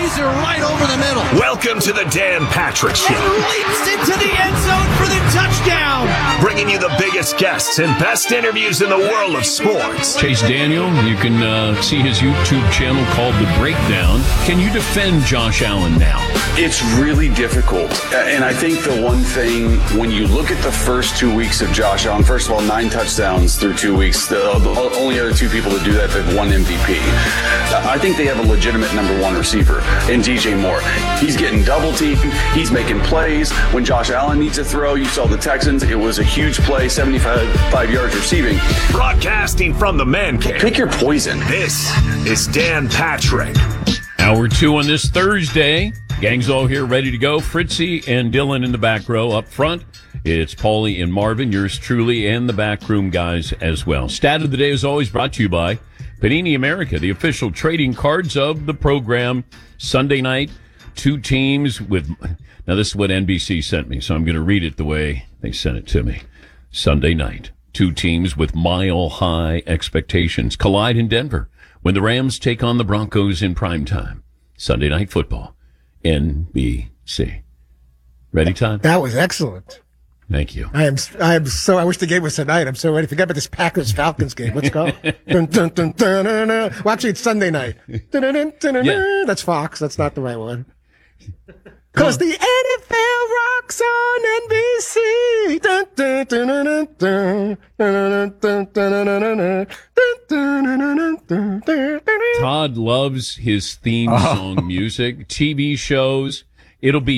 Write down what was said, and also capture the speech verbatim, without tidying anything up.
laser right over the middle. Welcome to the Dan Patrick Show. And leaps into the end zone for the touchdown. Bringing you the biggest guests and best interviews in the world of sports. Chase Daniel, you can uh, see his YouTube channel called The Breakdown. Can you defend Josh Allen now? It's really difficult. And I think the one thing, when you look at the first two weeks of Josh Allen, first of all, nine touchdowns through two weeks. The, the only other two people to do that have won M V P. I think they have a legitimate number one receiver in D J Moore. He's getting double teamed. He's making plays. When Josh Allen needs to throw, you saw the Texans. It was a huge play, seventy-five yards receiving. Broadcasting from the man cave. Pick your poison. This is Dan Patrick. Hour two on this Thursday. Gang's all here ready to go. Fritzy and Dylan in the back row. Up front, it's Paulie and Marvin, yours truly, and the backroom guys as well. Stat of the day is always brought to you by Panini America, the official trading cards of the program. Sunday night, two teams with... Now, this is what N B C sent me, so I'm going to read it the way they sent it to me. Sunday night, two teams with mile-high expectations collide in Denver when the Rams take on the Broncos in primetime. Sunday Night Football. N B C. Ready, Todd? That was excellent. Thank you. I am. I am so. I wish the game was tonight. I'm so ready. Forget about this Packers Falcons game. Let's go. dun, dun, dun, dun, dun, dun. Well, actually, it's Sunday night. Dun, dun, dun, dun, dun, Yeah. That's Fox. That's not the right one. Because the N F L rocks on N B C. Dun, dun, dun, dun, dun, dun, dun, dun, dun, dun, dun, dun, dun, dun. Todd loves his theme song music, T V shows. It'll be